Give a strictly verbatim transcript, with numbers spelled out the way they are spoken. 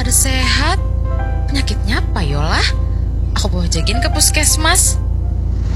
pada sehat. Penyakitnya apa yolah? Aku bawa jagin ke puskesmas.